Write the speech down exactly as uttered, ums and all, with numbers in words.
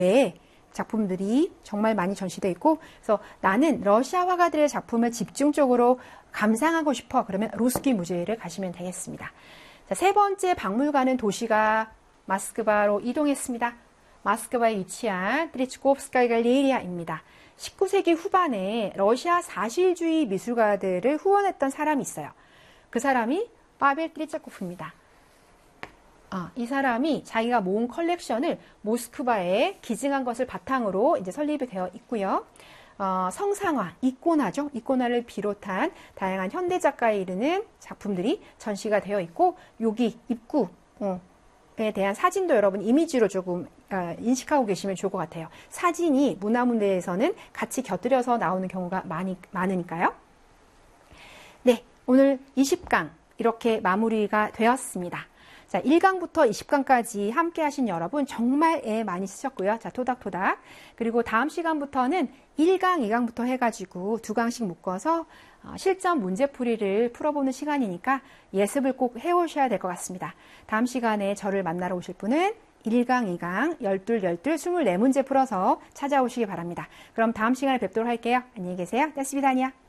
작품들이 정말 많이 전시되어 있고, 그래서 나는 러시아 화가들의 작품을 집중적으로 감상하고 싶어. 그러면 루스키 무제이를 가시면 되겠습니다. 자, 세 번째 박물관은 도시가 모스크바로 이동했습니다. 모스크바에 위치한 트리츠코프스카이 갈레리아입니다. 십구 세기 후반에 러시아 사실주의 미술가들을 후원했던 사람이 있어요. 그 사람이 파벨 트리츠코프입니다. 아, 이 사람이 자기가 모은 컬렉션을 모스크바에 기증한 것을 바탕으로 이제 설립이 되어 있고요. 어, 성상화, 이코나죠. 이코나를 비롯한 다양한 현대 작가에 이르는 작품들이 전시가 되어 있고, 여기 입구에 대한 사진도 여러분 이미지로 조금 어, 인식하고 계시면 좋을 것 같아요. 사진이 문화문대에서는 같이 곁들여서 나오는 경우가 많이, 많으니까요. 네, 오늘 이십 강 이렇게 마무리가 되었습니다. 자, 일 강부터 이십 강까지 함께 하신 여러분 정말 애 많이 쓰셨고요. 자, 토닥토닥. 그리고 다음 시간부터는 일 강, 이 강부터 해가지고 두 강씩 묶어서 실전 문제풀이를 풀어보는 시간이니까 예습을 꼭 해오셔야 될 것 같습니다. 다음 시간에 저를 만나러 오실 분은 일 강, 이 강, 열둘, 열둘, 스물네 문제 풀어서 찾아오시기 바랍니다. 그럼 다음 시간에 뵙도록 할게요. 안녕히 계세요. 따스비다니야.